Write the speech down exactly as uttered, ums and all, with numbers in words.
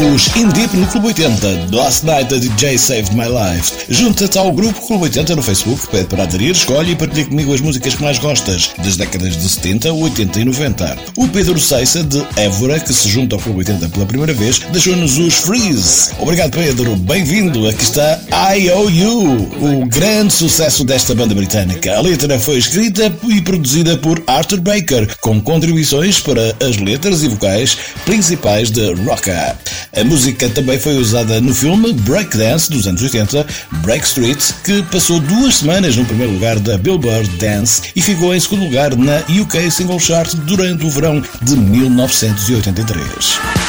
Os In Deep no Clube oitenta. Last Night the D J Saved My Life. Junta-te ao grupo Clube oitenta no Facebook, pede para aderir, escolhe e partilha comigo as músicas que mais gostas, das décadas de setenta, oitenta e noventa. O Pedro Seiça, de Évora, que se junta ao Clube oitenta pela primeira vez, deixou-nos os Freeze. Obrigado, Pedro. Bem-vindo. Aqui está I O U, o grande sucesso desta banda britânica. A letra foi escrita e produzida por Arthur Baker, com contribuições para as letras e vocais principais de Rocka. A música também foi usada no filme Breakdance dos anos oitenta, Break Street, que passou duas semanas no primeiro lugar da Billboard Dance e ficou em segundo lugar na U K Single Chart durante o verão de mil novecentos e oitenta e três.